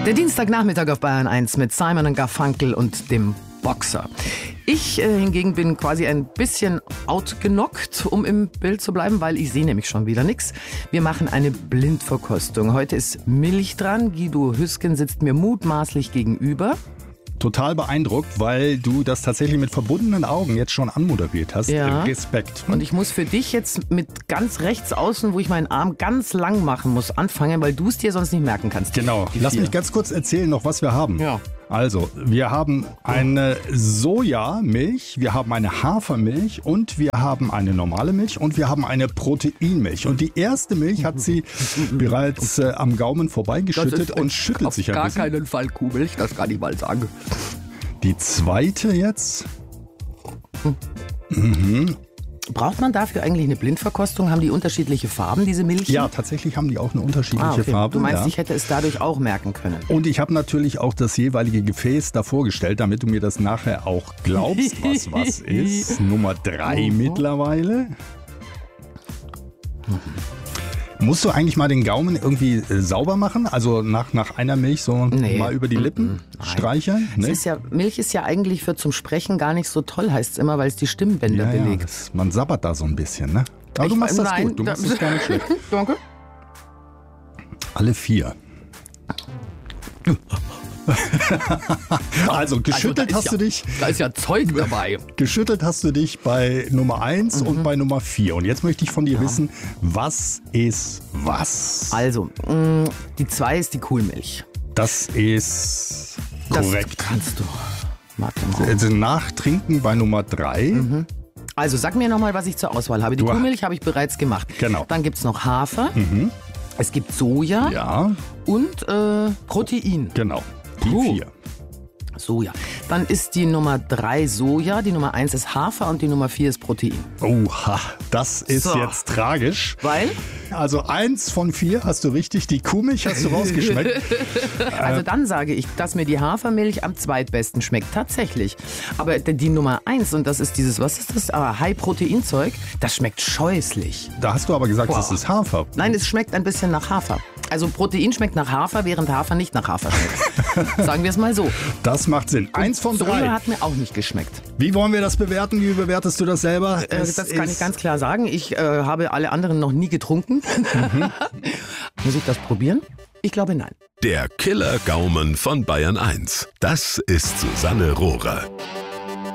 Der Dienstagnachmittag auf Bayern 1 mit Simon & Garfunkel und dem Boxer. Ich hingegen bin quasi ein bisschen outgenockt, um im Bild zu bleiben, weil ich sehe nämlich schon wieder nichts. Wir machen eine Blindverkostung. Heute ist Milch dran. Guido Hüsken sitzt mir mutmaßlich gegenüber. Total beeindruckt, weil du das tatsächlich mit verbundenen Augen jetzt schon anmoderiert hast. Ja. Respekt. Und ich muss für dich jetzt mit ganz rechts außen, wo ich meinen Arm ganz lang machen muss, anfangen, weil du es dir sonst nicht merken kannst. Genau. Lass mich ganz kurz erzählen noch, was wir haben. Ja. Also, wir haben eine Sojamilch, wir haben eine Hafermilch und wir haben eine normale Milch und wir haben eine Proteinmilch. Und die erste Milch hat sie bereits am Gaumen vorbeigeschüttet und schüttelt sich ein bisschen. Auf gar keinen Fall Kuhmilch, das kann ich mal sagen. Die zweite jetzt. Braucht man dafür eigentlich eine Blindverkostung? Haben die unterschiedliche Farben, diese Milchen? Ja, tatsächlich haben die auch eine unterschiedliche Farbe. Du meinst, ja. ich hätte es dadurch auch merken können. Und ich habe natürlich auch das jeweilige Gefäß davor gestellt, damit du mir das nachher auch glaubst, was ist. Nummer 3 mittlerweile. Musst du eigentlich mal den Gaumen irgendwie sauber machen? Also nach einer Milch so mal über die Lippen streicheln? Nee? Milch ist ja eigentlich für zum Sprechen gar nicht so toll, heißt es immer, weil es die Stimmbänder belegt. Man sabbert da so ein bisschen, ne? Aber du machst das gut, du machst das gar nicht schlecht. Danke. Alle 4. Also geschüttelt hast du dich. Da ist ja Zeug dabei. Geschüttelt hast du dich bei Nummer 1 und bei Nummer 4. Und jetzt möchte ich von dir wissen, was ist was? Also, die 2 ist die Kuhmilch. Das ist korrekt. Das kannst du. Warte mal. Also Nachtrinken bei Nummer 3. Also sag mir nochmal, was ich zur Auswahl habe. Die Kuhmilch habe ich bereits gemacht. Genau. Dann gibt es noch Hafer. Es gibt Soja und Protein. Genau. Die 4. Soja. Dann ist die Nummer 3 Soja, die Nummer 1 ist Hafer und die Nummer 4 ist Protein. Oha, das ist jetzt tragisch. Weil? Also 1 von 4 hast du richtig, die Kuhmilch hast du rausgeschmeckt. Also dann sage ich, dass mir die Hafermilch am zweitbesten schmeckt, tatsächlich. Aber die Nummer 1, und das ist dieses, was ist das? High-Protein-Zeug, das schmeckt scheußlich. Da hast du aber gesagt, das ist Hafer. Nein, es schmeckt ein bisschen nach Hafer. Also Protein schmeckt nach Hafer, während Hafer nicht nach Hafer schmeckt. Sagen wir es mal so. Das macht Sinn. 1 von 3. Soja hat mir auch nicht geschmeckt. Wie wollen wir das bewerten? Wie bewertest du das selber? Das kann ich ganz klar sagen. Ich habe alle anderen noch nie getrunken. Muss ich das probieren? Ich glaube, nein. Der Killer-Gaumen von Bayern 1. Das ist Susanne Rohrer.